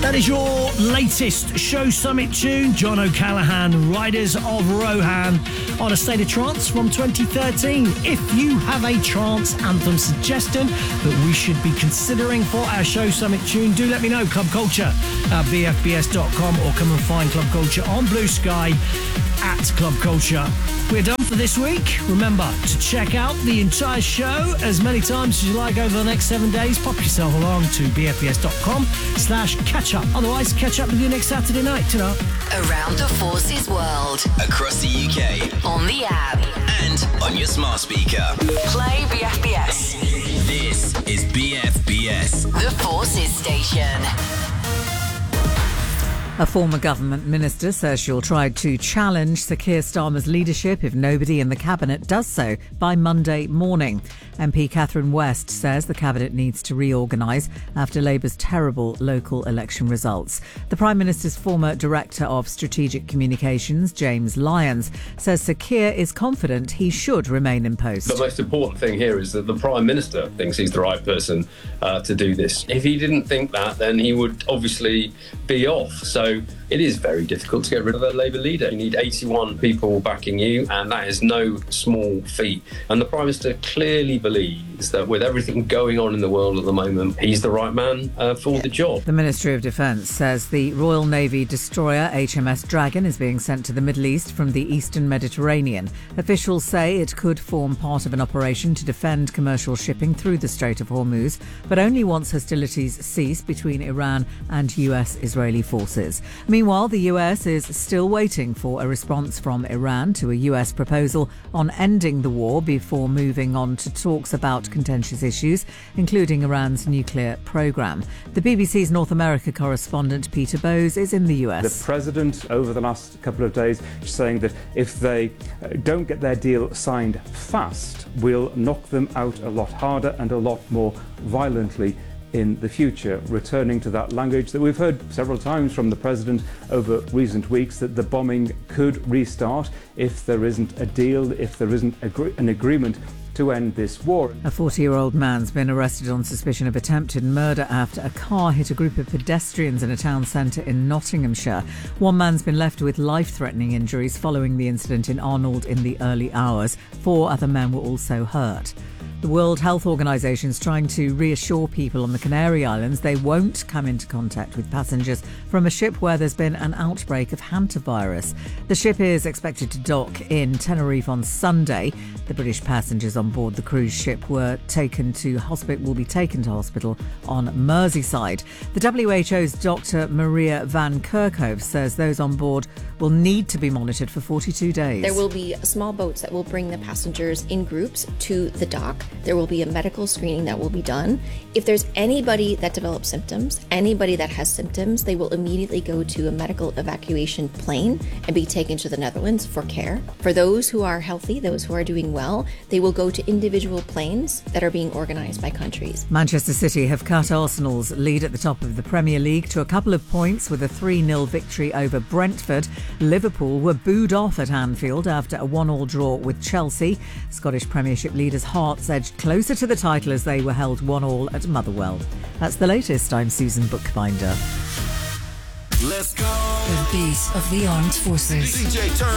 That is your latest Show Summit tune, John O'Callaghan, Riders of Rohan, on A State of Trance from 2013. If you have a trance anthem suggestion that we should be considering for our Show Summit tune, do let me know. Club Culture at bfbs.com, or come and find Club Culture on Blue Sky at Club Culture. We're done for this week. Remember to check out the entire show as many times as you like over the next 7 days. Pop yourself along to bfbs.com/catch up. Otherwise, catch up with you next Saturday night. Ta-da. Around the Forces world. Across the UK. On the app. And on your smart speaker. Play BFBS. This is BFBS. The Forces station. A former government minister says she'll try to challenge Sir Keir Starmer's leadership if nobody in the cabinet does so by Monday morning. MP Catherine West says the cabinet needs to reorganise after Labour's terrible local election results. The Prime Minister's former Director of Strategic Communications, James Lyons, says Sir Keir is confident he should remain in post. The most important thing here is that the Prime Minister thinks he's the right person to do this. If he didn't think that, then he would obviously be off. So it is very difficult to get rid of a Labour leader. You need 81 people backing you, and that is no small feat. And the Prime Minister clearly believes that with everything going on in the world at the moment, he's the right man for the job. The Ministry of Defence says the Royal Navy destroyer HMS Dragon is being sent to the Middle East from the Eastern Mediterranean. Officials say it could form part of an operation to defend commercial shipping through the Strait of Hormuz, but only once hostilities cease between Iran and US-Israeli forces. Meanwhile, the US is still waiting for a response from Iran to a US proposal on ending the war before moving on to talks about contentious issues, including Iran's nuclear program. The BBC's North America correspondent Peter Bowes is in the US. The president, over the last couple of days, is saying that if they don't get their deal signed fast, we'll knock them out a lot harder and a lot more violently in the future, returning to that language that we've heard several times from the president over recent weeks, that the bombing could restart if there isn't a deal, if there isn't an agreement to end this war. A 40-year-old man's been arrested on suspicion of attempted murder after a car hit a group of pedestrians in a town centre in Nottinghamshire. One man's been left with life-threatening injuries following the incident in Arnold in the early hours. 4 other men were also hurt. The World Health Organization is trying to reassure people on the Canary Islands they won't come into contact with passengers from a ship where there's been an outbreak of hantavirus. The ship is expected to dock in Tenerife on Sunday. The British passengers on board the cruise ship will be taken to hospital on Merseyside. The WHO's Dr. Maria Van Kerkhove says those on board will need to be monitored for 42 days. There will be small boats that will bring the passengers in groups to the dock. There will be a medical screening that will be done. If there's anybody that develops symptoms, anybody that has symptoms, they will immediately go to a medical evacuation plane and be taken to the Netherlands for care. For those who are healthy, those who are doing well, they will go to individual planes that are being organised by countries. Manchester City have cut Arsenal's lead at the top of the Premier League to a couple of points with a 3-0 victory over Brentford. Liverpool were booed off at Anfield after a 1-1 draw with Chelsea. Scottish Premiership leaders Hearts edged closer to the title as they were held 1-1 at Motherwell. That's the latest. I'm Susan Bookbinder. Let's go. The beat of the armed forces. DJ, turn